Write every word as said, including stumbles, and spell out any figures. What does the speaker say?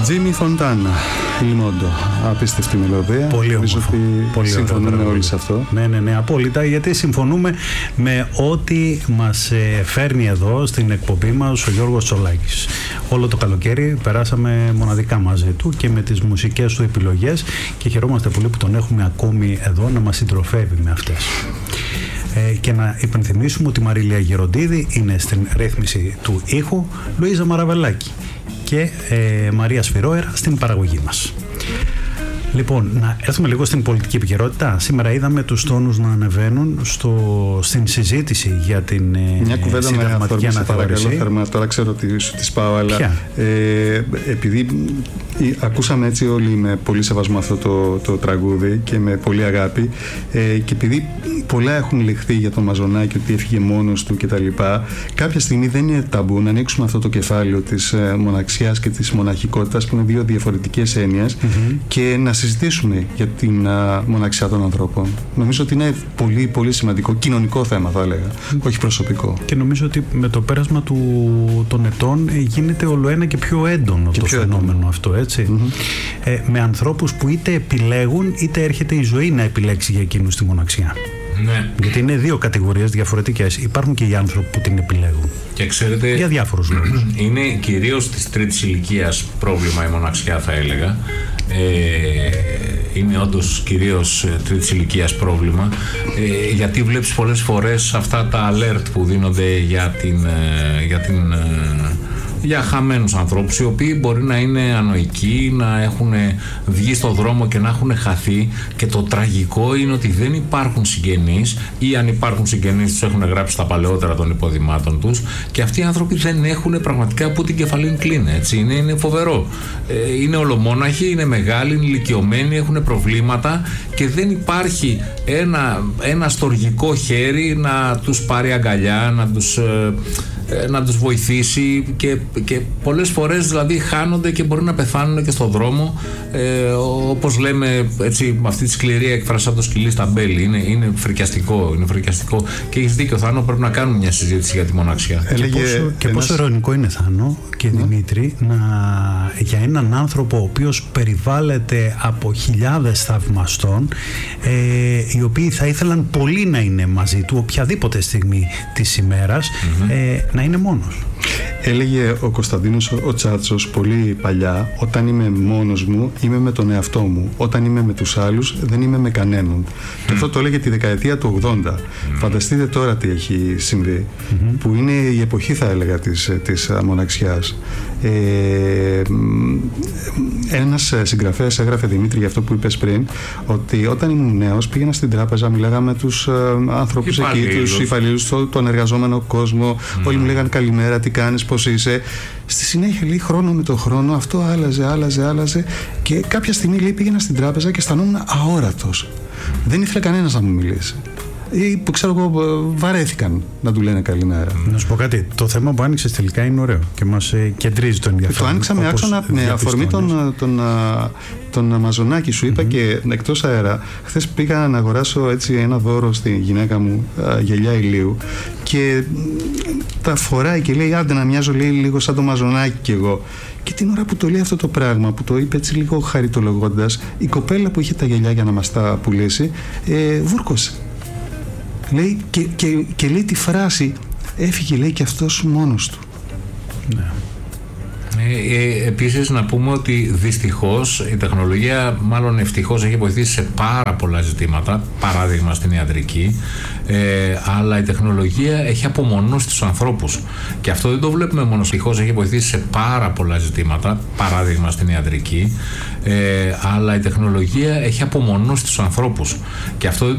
Τζίμι Φοντάνα, Λιμόντο. Απίστευτη μελωδία. Πολύ Νομίζω όμορφο. ότι Πολύ συμφωνούμε όλοι σε αυτό. Ναι, ναι, ναι, απόλυτα. Γιατί συμφωνούμε με ό,τι μας ε, φέρνει εδώ στην εκπομπή μας ο Γιώργος Τσολάκης. Όλο το καλοκαίρι περάσαμε μοναδικά μαζί του και με τις μουσικές του επιλογές και χαιρόμαστε πολύ που τον έχουμε ακόμη εδώ να μας συντροφεύει με αυτές. Ε, και να υπενθυμίσουμε ότι η Μαρίλια Γεροντίδη είναι στην ρύθμιση του ήχου, Λουίζα Μαραβελάκη και ε, Μαρία Σφυρόερα στην παραγωγή μας. Λοιπόν, να έρθουμε λίγο στην πολιτική επικαιρότητα. Σήμερα είδαμε τους τόνους να ανεβαίνουν στο, στην συζήτηση για την Μια κουβέντα με συνταγματική αναθεώρηση. Θερμά, τώρα ξέρω ότι σου τις πάω, αλλά ε, επειδή ακούσαμε έτσι όλοι με πολύ σεβασμό αυτό το, το τραγούδι και με πολύ αγάπη ε, και επειδή πολλά έχουν λεχθεί για τον Μαζονάκη ότι έφυγε μόνος του κτλ. Κάποια στιγμή δεν είναι ταμπού να ανοίξουμε αυτό το κεφάλαιο της ε, μοναξιάς και της μοναχικότητας, που είναι δύο διαφορετικές έννοιες, mm-hmm. και να συζητήσουμε για την α, μοναξιά των ανθρώπων. Νομίζω ότι είναι πολύ, πολύ σημαντικό κοινωνικό θέμα, θα έλεγα, mm. όχι προσωπικό. Και νομίζω ότι με το πέρασμα του, των ετών γίνεται όλο ένα και πιο έντονο και το πιο φαινόμενο έντονο. αυτό, έτσι. Mm-hmm. Ε, με ανθρώπους που είτε επιλέγουν είτε έρχεται η ζωή να επιλέξει για εκείνους τη μοναξιά. Ναι. Γιατί είναι δύο κατηγορίες διαφορετικές. Υπάρχουν και οι άνθρωποι που την επιλέγουν. Και ξέρετε, για διάφορους λόγους. Είναι κυρίως της τρίτης ηλικίας πρόβλημα η μοναξιά, θα έλεγα. Ε, είναι όντως κυρίως τρίτης ηλικίας πρόβλημα, ε, γιατί βλέπεις πολλές φορές αυτά τα alert που δίνονται για την, για την για χαμένους ανθρώπους, οι οποίοι μπορεί να είναι ανοικοί, να έχουν βγει στον δρόμο και να έχουν χαθεί, και το τραγικό είναι ότι δεν υπάρχουν συγγενείς, ή αν υπάρχουν συγγενείς τους έχουν γράψει τα παλαιότερα των υποδημάτων τους, και αυτοί οι άνθρωποι δεν έχουν πραγματικά που την κεφαλήν κλείνει, έτσι. Είναι, είναι φοβερό. Ε, είναι ολομόναχοι, είναι μεγάλοι, είναι ηλικιωμένοι, έχουν προβλήματα και δεν υπάρχει ένα, ένα στοργικό χέρι να τους πάρει αγκαλιά, να τους... Ε, να τους βοηθήσει, και, και πολλές φορές δηλαδή χάνονται και μπορεί να πεθάνουν και στον δρόμο, ε, όπως λέμε έτσι με αυτή τη σκληρή έκφραση από το σκυλί στα μπέλη. Είναι, είναι φρικιαστικό, είναι φρικιαστικό, και έχεις δίκιο, Θάνο, πρέπει να κάνουμε μια συζήτηση για τη μοναξιά. Και πόσο, και ένας... πόσο ειρωνικό είναι, Θάνο και ναι. Δημήτρη, να, για έναν άνθρωπο ο οποίος περιβάλλεται από χιλιάδες θαυμαστών, ε, οι οποίοι θα ήθελαν πολύ να είναι μαζί του οποιαδήποτε στιγμή της ημέρας, mm-hmm. ε, να είναι μόνος. Έλεγε ο Κωνσταντίνος ο Τσάτσος πολύ παλιά: όταν είμαι μόνος μου είμαι με τον εαυτό μου, όταν είμαι με τους άλλους δεν είμαι με κανέναν. Mm. Και αυτό το έλεγε τη δεκαετία του ογδόντα. Mm. Φανταστείτε τώρα τι έχει συμβεί, mm-hmm. που είναι η εποχή, θα έλεγα, της, της μοναξιάς. Ε, ένας συγγραφέας έγραφε, Δημήτρη, για αυτό που είπες πριν, ότι όταν ήμουν νέος πήγαινα στην τράπεζα, μιλάγαμε με τους ε, ανθρώπους εκεί, τους υπαλλήλους, τον εργαζόμενο κόσμο, mm. όλοι μου λέγανε καλημέρα, τι κάνεις, πώς είσαι. Στη συνέχεια, λέει, χρόνο με το χρόνο αυτό άλλαζε, άλλαζε, άλλαζε, και κάποια στιγμή, λέει, πήγαινα στην τράπεζα και αισθανόμουν αόρατος. Δεν ήθελε κανένας να μου μιλήσει. Ή που ξέρω εγώ, βαρέθηκαν να του λένε καλημέρα. Να σου πω κάτι. Το θέμα που άνοιξε τελικά είναι ωραίο και μας ε, κεντρίζει τον ενδιαφέρον. Το άνοιξα με άξονα, με αφορμή τον, τον, τον Μαζονάκη, σου είπα, mm-hmm. και εκτός αέρα. Χθες πήγα να αγοράσω έτσι ένα δώρο στη γυναίκα μου, α, γυαλιά ηλίου, και τα φοράει και λέει: άντε να μοιάζω, λέει, λίγο σαν το Μαζονάκη κι εγώ. Και την ώρα που το λέει αυτό το πράγμα, που το είπε έτσι λίγο χαριτολογώντας, η κοπέλα που είχε τα γυαλιά για να μας τα πουλήσει, ε, βούρκωσε. Λέει, και, και, και λέει τη φράση: έφυγε, λέει, και αυτός μόνος του. Ναι. Ε, ε, επίσης να πούμε ότι δυστυχώς η τεχνολογία, μάλλον ευτυχώς, έχει βοηθήσει σε πάρα πολλά ζητήματα, παράδειγμα στην ιατρική, ε, αλλά η τεχνολογία έχει απομονώσει τους ανθρώπους, και αυτό δεν το βλέπουμε μόνο. Ευτυχώς έχει βοηθήσει σε πάρα πολλά ζητήματα, παράδειγμα στην ιατρική, ε, αλλά η τεχνολογία έχει απομονώσει τους ανθρώπους, και αυτό δεν